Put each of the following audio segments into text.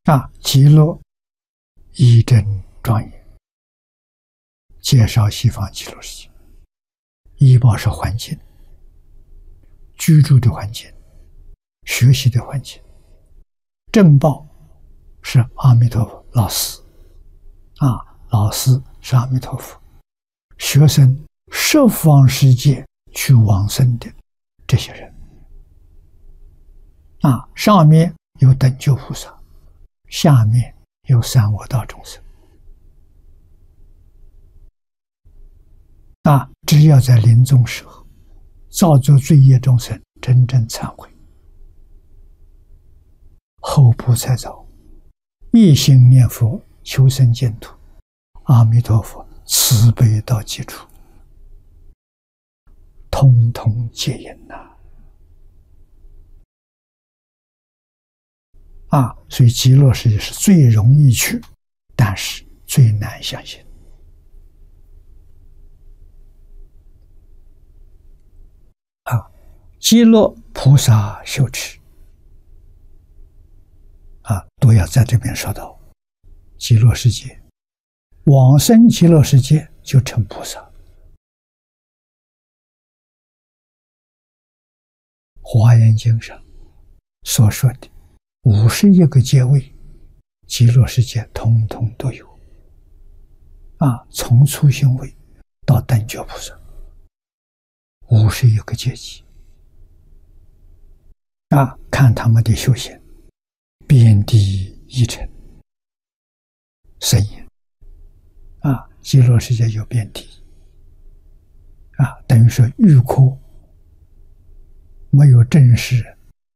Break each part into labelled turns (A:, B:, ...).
A: 极乐义正庄严，介绍西方极乐世界。依报是环境，居住的环境，学习的环境。正报是阿弥陀佛老师，老师是阿弥陀佛，学生十方世界去往生的这些人。上面有等觉菩萨，下面有三恶道众生。只要在临终时候造作罪业众生真正忏悔，后不再造，一心念佛求生净土，阿弥陀佛慈悲到极处，通通接引所以极乐世界是最容易去，但是最难相信。极乐菩萨修持都要在这边说到。极乐世界往生极乐世界就成菩萨。华严经上所说的51个阶位，极乐世界统统都有从初行位到等觉菩萨，51个阶级看他们的修行，遍地一尘深言极乐世界有遍地等于说欲空没有正式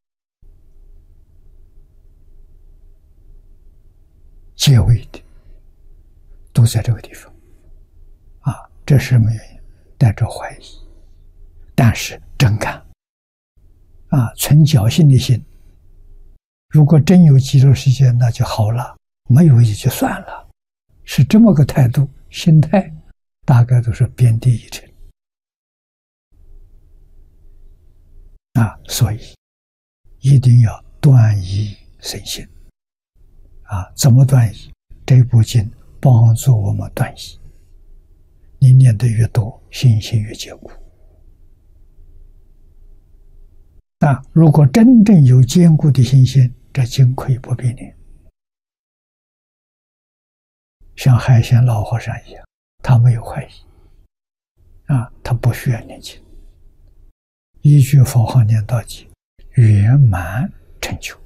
A: 阶位的都在这个地方这是什么原因？带着怀疑，但是真干存侥幸的心，如果真有极乐世界那就好了，没有也就算了，是这么个态度心态，大概都是遍地一尘所以一定要断疑生信怎么断疑？这部经帮助我们断疑，你念得越多，信心越坚固如果真正有坚固的信心，这经可以不必念。像海鲜老和尚一样，他没有怀疑他不需要念经，一句佛号念到底，圆满成就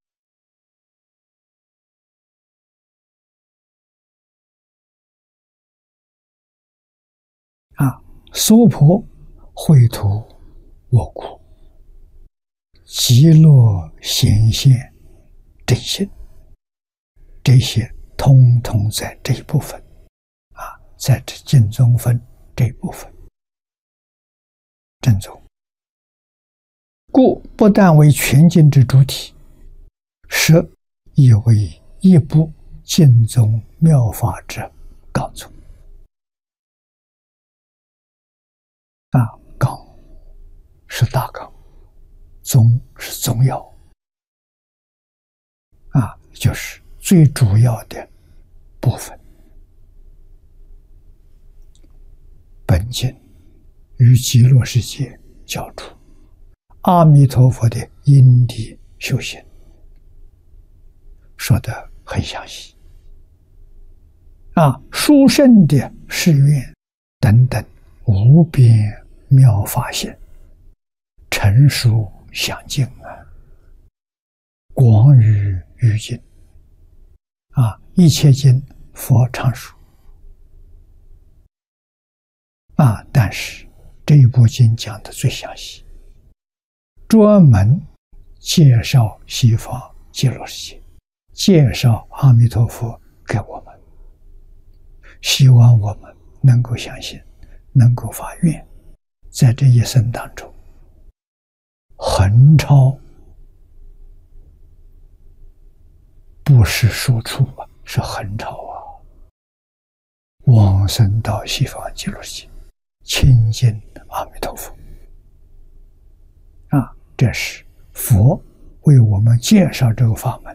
A: 娑婆秽土我故，极乐显现真心，这些通通在这一部分在这净宗分这一部分正宗，故不但为全经之主体，实亦为一部净宗妙法之纲宗纲是大纲，宗是宗要就是最主要的部分。本经与极乐世界教主阿弥陀佛的因地修行说得很详细殊胜的誓愿等等无边妙法现，成熟详尽广于于经一切经佛常说但是这一部经讲的最详细，专门介绍西方极乐世界，介绍阿弥陀佛给我们，希望我们能够相信，能够发愿，在这一生当中横超，不是输出是横超往生到西方极乐世界，亲近阿弥陀佛这是佛为我们介绍这个法门